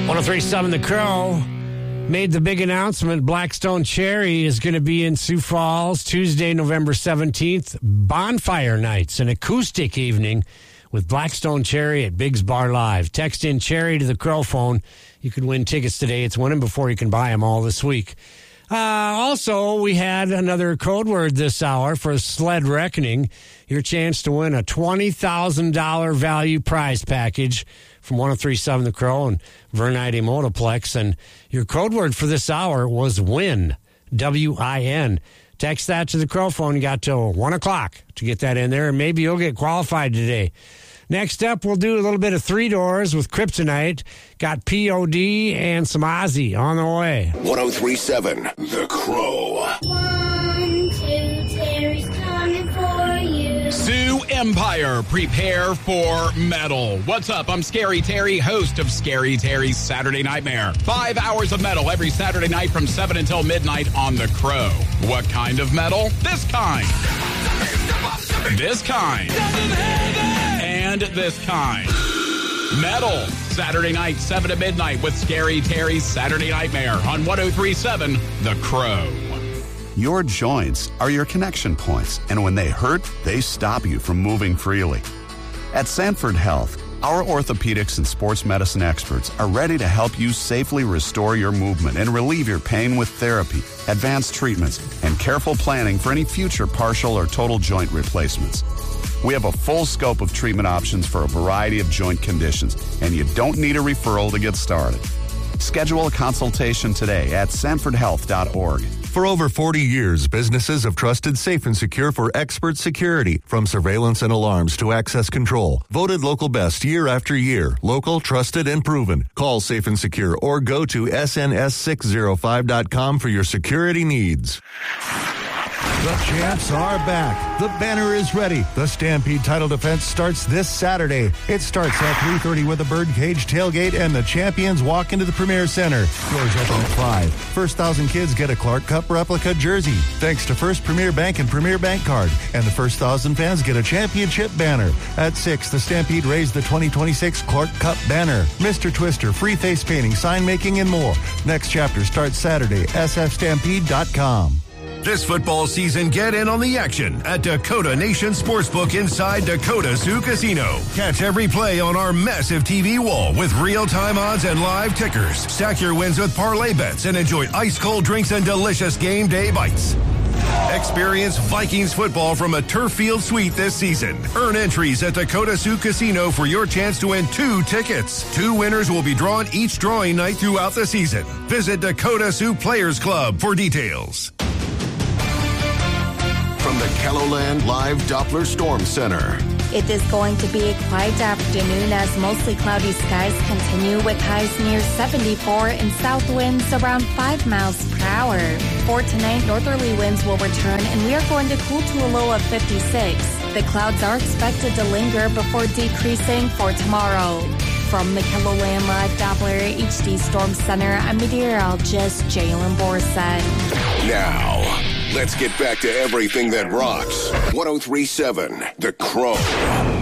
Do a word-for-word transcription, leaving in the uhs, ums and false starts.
one oh three point seven The Crow made the big announcement. Blackstone Cherry is going to be in Sioux Falls Tuesday, November seventeenth. Bonfire nights, an acoustic evening with Blackstone Cherry at Biggs Bar Live. Text in Cherry to the Crow phone. You could win tickets today. It's winning before you can buy them all this week. Uh, also, we had another code word this hour for Sled Reckoning. Your chance to win a twenty thousand dollars value prize package from one oh three point seven The Crow and Vernite Motoplex. And your code word for this hour was WIN, W I N. Text that to the Crow phone. You got till one o'clock to get that in there, and maybe you'll get qualified today. Next up, we'll do a little bit of Three Doors with Kryptonite. Got P O D and some Ozzy on the way. one oh three point seven The Crow. One, two, Terry's coming for you. Sioux Empire, prepare for metal. What's up? I'm Scary Terry, host of Scary Terry's Saturday Nightmare. Five hours of metal every Saturday night from seven until midnight on The Crow. What kind of metal? This kind. This kind. And this kind. Metal. Saturday night, seven to midnight with Scary Terry's Saturday Nightmare on one oh three point seven The Crow. Your joints are your connection points, and when they hurt, they stop you from moving freely. At Sanford Health, our orthopedics and sports medicine experts are ready to help you safely restore your movement and relieve your pain with therapy, advanced treatments, and careful planning for any future partial or total joint replacements. We have a full scope of treatment options for a variety of joint conditions, and you don't need a referral to get started. Schedule a consultation today at sanford health dot org. For over forty years, businesses have trusted Safe and Secure for expert security, from surveillance and alarms to access control. Voted local best year after year. Local, trusted, and proven. Call Safe and Secure or go to S N S six oh five dot com for your security needs. The champs are back. The banner is ready. The Stampede title defense starts this Saturday. It starts at three thirty with a birdcage tailgate, and the champions walk into the Premier Center. Doors open at five. First thousand kids get a Clark Cup replica jersey, thanks to First Premier Bank and Premier Bank Card. And the first thousand fans get a championship banner. At six, the Stampede raised the twenty twenty-six Clark Cup banner. Mister Twister, free face painting, sign making, and more. Next chapter starts Saturday. S F stampede dot com. This football season, get in on the action at Dakota Nation Sportsbook inside Dakota Sioux Casino. Catch every play on our massive T V wall with real-time odds and live tickers. Stack your wins with parlay bets and enjoy ice-cold drinks and delicious game day bites. Experience Vikings football from a turf field suite this season. Earn entries at Dakota Sioux Casino for your chance to win two tickets. Two winners will be drawn each drawing night throughout the season. Visit Dakota Sioux Players Club for details. From the KELOLAND Live Doppler Storm Center. It is going to be a quiet afternoon as mostly cloudy skies continue with highs near seventy-four and south winds around five miles per hour. For tonight, northerly winds will return and we are going to cool to a low of fifty-six. The clouds are expected to linger before decreasing for tomorrow. From the KELOLAND Live Doppler H D Storm Center, I'm meteorologist Jalen Borson. Now, let's get back to everything that rocks. one oh three point seven The Crow.